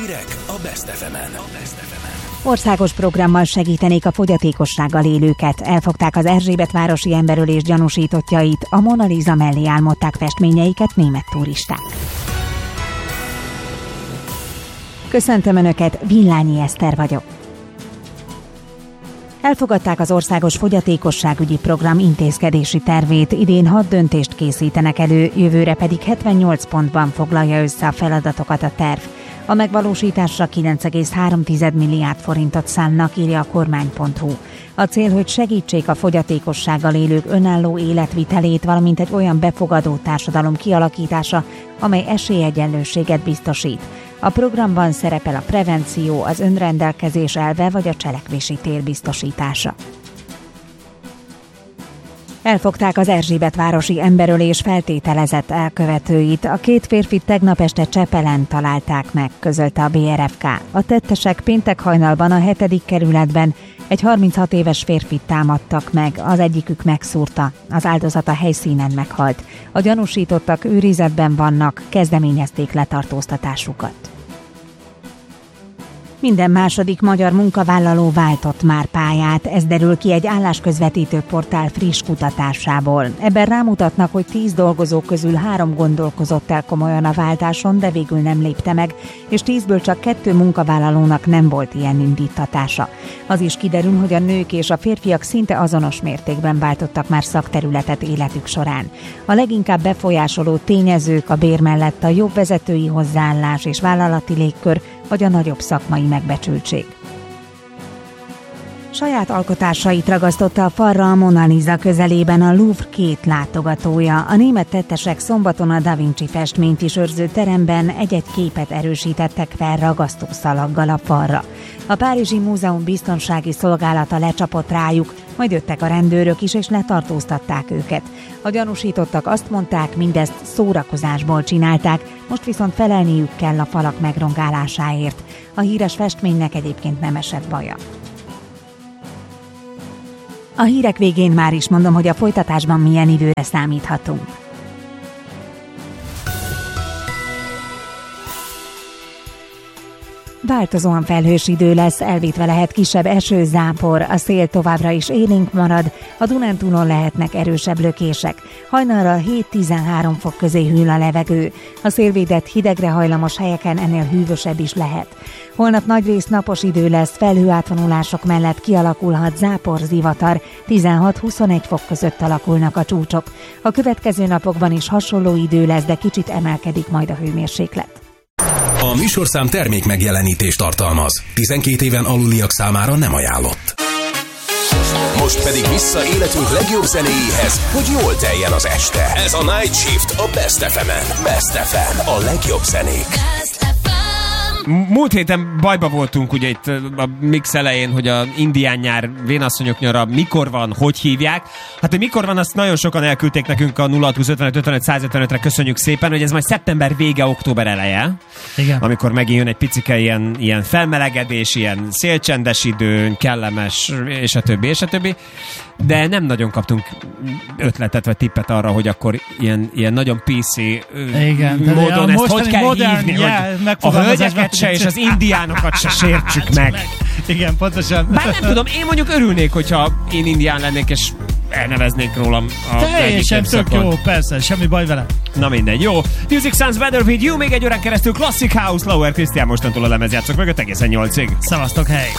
Hírek a Best FM-en. Országos programmal segítenék a fogyatékossággal élőket. Elfogták az Erzsébetvárosi emberölés gyanúsítottjait, a Mona Lisa mellé álmodták festményeiket német turisták. Köszöntöm Önöket, Villányi Eszter vagyok. Elfogadták az Országos Fogyatékosságügyi Program intézkedési tervét, idén 6 döntést készítenek elő, jövőre pedig 78 pontban foglalja össze a feladatokat a terv. A megvalósításra 9,3 milliárd forintot szánnak, írja a kormány.hu. A cél, hogy segítsék a fogyatékossággal élők önálló életvitelét, valamint egy olyan befogadó társadalom kialakítása, amely esélyegyenlőséget biztosít. A programban szerepel a prevenció, az önrendelkezés elve vagy a cselekvési tér biztosítása. Elfogták az Erzsébetvárosi emberölés feltételezett elkövetőit. A 2 férfit tegnap este Csepelen találták meg, közölte a BRFK. A tettesek péntek hajnalban a 7. kerületben egy 36 éves férfit támadtak meg, az egyikük megszúrta, az áldozat a helyszínen meghalt. A gyanúsítottak őrizetben vannak, kezdeményezték letartóztatásukat. Minden második magyar munkavállaló váltott már pályát, ez derül ki egy állásközvetítő portál friss kutatásából. Ebben rámutatnak, hogy 10 dolgozó közül 3 gondolkozott el komolyan a váltáson, de végül nem lépte meg, és 10-ből csak 2 munkavállalónak nem volt ilyen indítatása. Az is kiderül, hogy a nők és a férfiak szinte azonos mértékben váltottak már szakterületet életük során. A leginkább befolyásoló tényezők a bér mellett a jobb vezetői hozzáállás és vállalati légkör, vagy a nagyobb szakmai megbecsültség. Saját alkotásait ragasztotta a falra a Mona Lisa közelében a Louvre 2 látogatója. A német tettesek szombaton a Da Vinci festményt is őrző teremben egy-egy képet erősítettek fel ragasztószalaggal a falra. A Párizsi Múzeum biztonsági szolgálata lecsapott rájuk, majd jöttek a rendőrök is, és letartóztatták őket. A gyanúsítottak azt mondták, mindezt szórakozásból csinálták, most viszont felelniük kell a falak megrongálásáért. A híres festménynek egyébként nem esett baja. A hírek végén már is mondom, hogy a folytatásban milyen időre számíthatunk. Változóan felhős idő lesz, elvétve lehet kisebb eső-zápor, a szél továbbra is élénk marad, a Dunántúlon lehetnek erősebb lökések. Hajnalra 7-13 fok közé hűl a levegő, a szélvédett hidegre hajlamos helyeken ennél hűvösebb is lehet. Holnap nagyrészt napos idő lesz, felhőátvonulások mellett kialakulhat záporzivatar, 16-21 fok között alakulnak a csúcsok. A következő napokban is hasonló idő lesz, de kicsit emelkedik majd a hőmérséklet. A műsorszám termék megjelenítést tartalmaz. 12 éven aluliak számára nem ajánlott. Most pedig vissza életünk legjobb zenéjéhez, hogy jól teljen az este. Ez a Night Shift a Best FM-en. Best FM, a legjobb zenék. Múlt héten bajba voltunk ugye itt a mix elején, hogy a indián nyár, vénasszonyok nyara mikor van, hogy hívják. Hát, hogy mikor van, azt nagyon sokan elküldték nekünk a 0625555155-re, köszönjük szépen, hogy ez majd szeptember vége, október eleje. Igen. Amikor megint jön egy picike ilyen felmelegedés, ilyen szélcsendes idő, kellemes, és a többi, és a többi. De nem nagyon kaptunk ötletet vagy tippet arra, hogy akkor ilyen nagyon PC módon ezt hogy kell hívni, hogy a hölgyeket se és az indiánokat se sértsük meg. Igen, pontosan. Bár nem tudom, én mondjuk örülnék, hogyha én indián lennék, és elneveznék rólam a teljesen tök jó, persze, semmi baj vele. Na mindegy, jó. Music Sounds Better With You, még egy órán keresztül Classic House, Lauer Krisztián mostantól a lemezjátszók mögött egészen 8-ig. Szevasztok, hely!